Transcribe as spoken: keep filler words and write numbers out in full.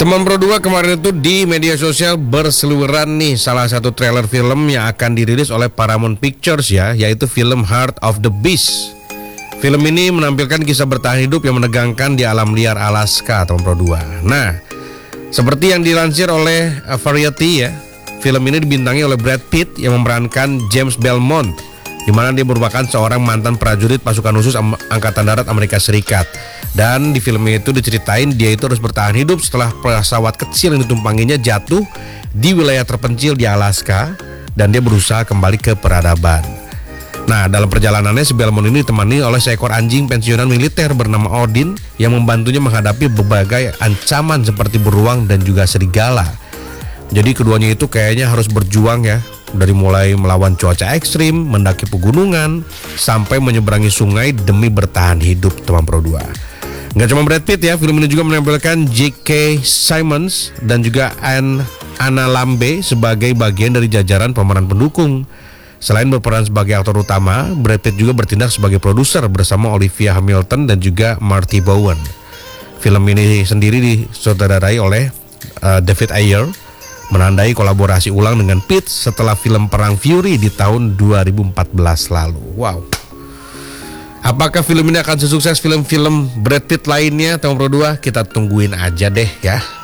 Teman Pro dua kemarin itu di media sosial berseliweran nih salah satu trailer film yang akan dirilis oleh Paramount Pictures ya, yaitu film Heart of the Beast. Film ini menampilkan kisah bertahan hidup yang menegangkan di alam liar Alaska, teman Pro dua. Nah, seperti yang dilansir oleh Variety ya, film ini dibintangi oleh Brad Pitt yang memerankan James Belmont, di mana dia merupakan seorang mantan prajurit pasukan khusus Angkatan Darat Amerika Serikat. Dan di film itu diceritain dia itu harus bertahan hidup setelah pesawat kecil yang ditumpanginya jatuh di wilayah terpencil di Alaska, dan dia berusaha kembali ke peradaban. Nah, dalam perjalanannya si Belmont ini ditemani oleh seekor anjing pensiunan militer bernama Odin yang membantunya menghadapi berbagai ancaman seperti beruang dan juga serigala. Jadi keduanya itu kayaknya harus berjuang ya, dari mulai melawan cuaca ekstrim, mendaki pegunungan, sampai menyeberangi sungai demi bertahan hidup, teman Pro dua. Nggak cuma Brad Pitt ya, film ini juga menampilkan J K. Simmons dan juga Anne Anna Lambe sebagai bagian dari jajaran pemeran pendukung. Selain berperan sebagai aktor utama, Brad Pitt juga bertindak sebagai produser bersama Olivia Hamilton dan juga Marty Bowen. Film ini sendiri disutradarai oleh uh, David Ayer, menandai kolaborasi ulang dengan Pitt setelah film Perang Fury di tahun dua ribu empat belas lalu. Wow. Apakah film ini akan sesukses film-film Brad Pitt lainnya, teman Pro dua? Kita tungguin aja deh ya.